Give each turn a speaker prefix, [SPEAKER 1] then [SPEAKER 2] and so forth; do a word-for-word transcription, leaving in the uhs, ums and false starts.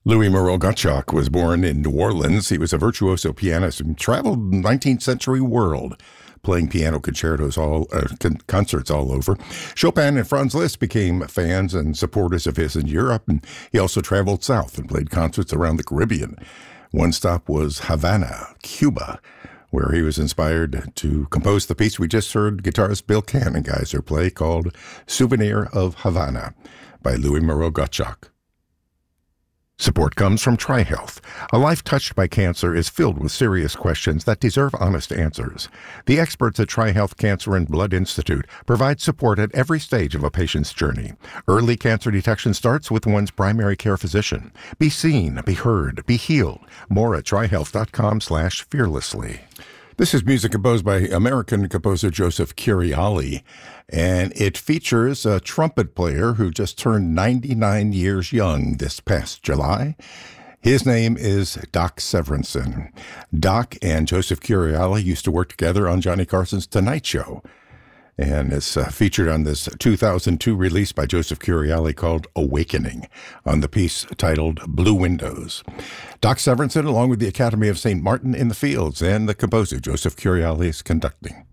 [SPEAKER 1] Louis Moreau Gottschalk was born in New Orleans. He was a virtuoso pianist and traveled the nineteenth century world, playing piano concertos all uh, con- concerts all over. Chopin and Franz Liszt became fans and supporters of his in Europe, and he also traveled south and played concerts around the Caribbean. One stop was Havana, Cuba, where he was inspired to compose the piece we just heard guitarist Bill Kanengeiser play, called Souvenir of Havana by Louis Moreau Gottschalk. Support comes from TriHealth. A life touched by cancer is filled with serious questions that deserve honest answers. The experts at TriHealth Cancer and Blood Institute provide support at every stage of a patient's journey. Early cancer detection starts with one's primary care physician. Be seen, be heard, be healed. More at trihealth.com slash fearlessly. This is music composed by American composer Joseph Curiali, and it features a trumpet player who just turned ninety-nine years young this past July. His name is Doc Severinsen. Doc and Joseph Curiali used to work together on Johnny Carson's Tonight Show, and it's uh, featured on this two thousand two release by Joseph Curiali called Awakening, on the piece titled Blue Windows. Doc Severinsen, along with the Academy of Saint Martin in the Fields, and the composer Joseph Curiali, is conducting.